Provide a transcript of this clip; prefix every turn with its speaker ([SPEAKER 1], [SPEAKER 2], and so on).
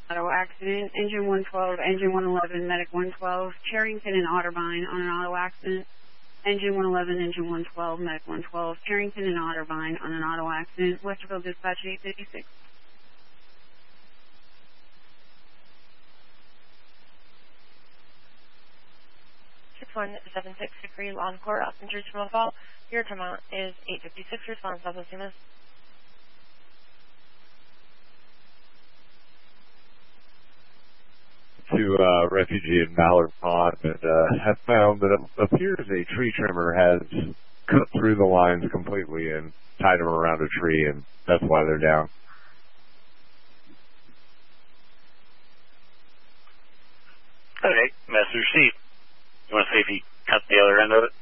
[SPEAKER 1] Auto accident, engine 112, engine 111, medic 112, Charrington and Otterbein on an auto accident. Engine 111, engine 112, medic 112, Charrington and Otterbein on an auto accident. Westerville dispatch 856.
[SPEAKER 2] 6176 Hickory Lawn Court, passengers from a fall. Your time out is 856. Response, Southwest Seamus.
[SPEAKER 3] To refugee in Mallard Pond, and have found that it appears a tree trimmer has cut through the lines completely and tied them around a tree, and that's why they're down.
[SPEAKER 4] Okay, Master C. You want to see if he cut the other end of it?